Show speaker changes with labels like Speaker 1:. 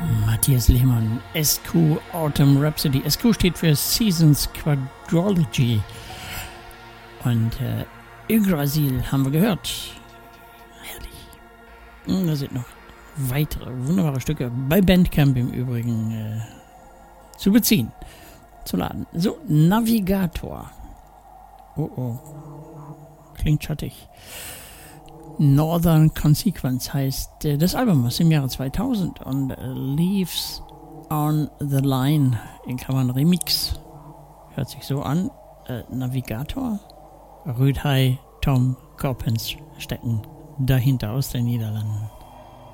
Speaker 1: Matthias Lehmann, SQ Autumn Rhapsody. SQ steht für Seasons Quadrology. Und Yggdrasil haben wir gehört. Herrlich. Und da sind noch weitere wunderbare Stücke bei Bandcamp im Übrigen zu beziehen, zu laden. So, Navigator. Oh. Klingt schattig. Northern Consequence heißt das Album aus dem Jahre 2000 und Leaves on the Line in Klammern Remix. Hört sich so an. Navigator. Rüdhei, Tom Coppens stecken dahinter aus den Niederlanden.